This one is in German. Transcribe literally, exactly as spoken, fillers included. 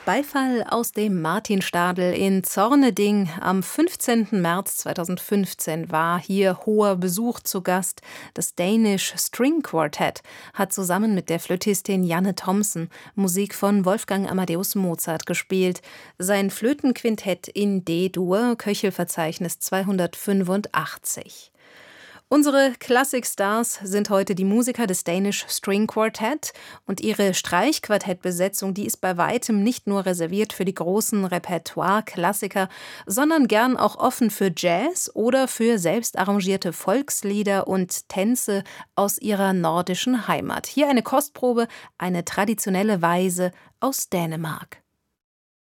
Beifall aus dem Martinstadel in Zorneding. Am fünfzehnten März zweitausendfünfzehn war hier hoher Besuch zu Gast. Das Danish String Quartet hat zusammen mit der Flötistin Janne Thomsen Musik von Wolfgang Amadeus Mozart gespielt. Sein Flötenquintett in D-Dur, Köchelverzeichnis zweihundertfünfundachtzig. Unsere Klassikstars sind heute die Musiker des Danish String Quartet und ihre Streichquartettbesetzung, die ist bei weitem nicht nur reserviert für die großen Repertoire-Klassiker, sondern gern auch offen für Jazz oder für selbst arrangierte Volkslieder und Tänze aus ihrer nordischen Heimat. Hier eine Kostprobe, eine traditionelle Weise aus Dänemark.